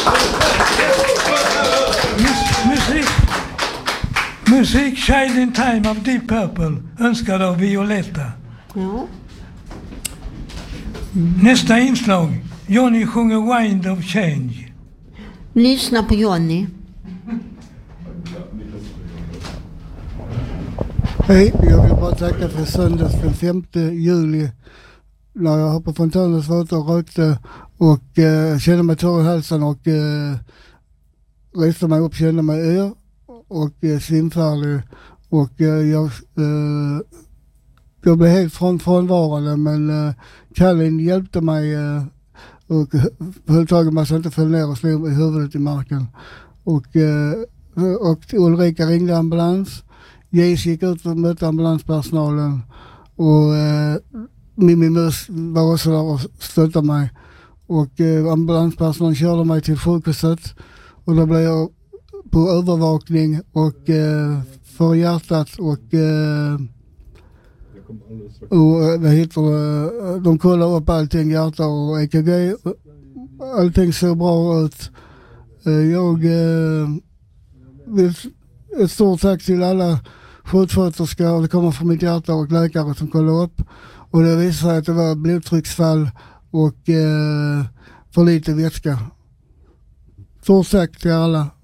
Musik Child in Time of Deep Purple, önskad av Violetta. Ja. Nästa inslag, Johnny sjunger Wind of Change. Lyssna på Johnny. Hej, jag vill bara tacka för söndags den 5 juli när jag hoppade från Törnäs och rökte och kände mig torr i halsen och reste mig upp, kände mig yr och svimfärdig och jag blev helt frånvarande, men Kallin hjälpte mig och höll tag i mig så att jag inte föll ner och slog i huvudet i marken och Ulrika ringde ambulans. Jens gick ut och mötte ambulanspersonalen och Mimmi Mus var också där och stöttade mig och ambulanspersonalen körde mig till sjukhuset och då blev jag på övervakning och för hjärtat och vad heter det, de kollade upp allting, hjärta och EKG, allting såg bra ut. Jag vill ett stort tack till alla sjuksköterskor, det kommer från mitt hjärta, och läkare som kollade upp. Och det visade sig att det var blodtrycksfall och för lite vätska. Stort tack till alla.